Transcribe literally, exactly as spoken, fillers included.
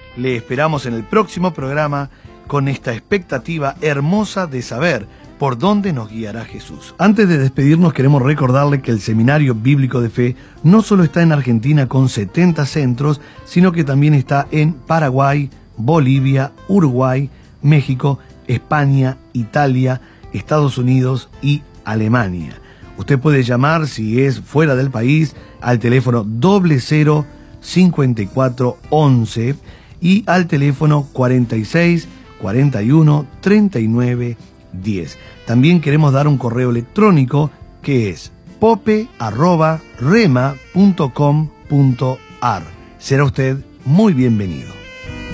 Le esperamos en el próximo programa con esta expectativa hermosa de saber por dónde nos guiará Jesús. Antes de despedirnos, queremos recordarle que el Seminario Bíblico de Fe no solo está en Argentina con setenta centros, sino que también está en Paraguay, Bolivia, Uruguay, México, España, Italia, Estados Unidos y Alemania. Usted puede llamar, si es fuera del país, al teléfono doble cero cincuenta y cuatro once y al teléfono cuarenta y seis cuarenta y uno treinta y nueve diez. También queremos dar un correo electrónico que es pope arroba rema punto com punto ar. Será usted muy bienvenido.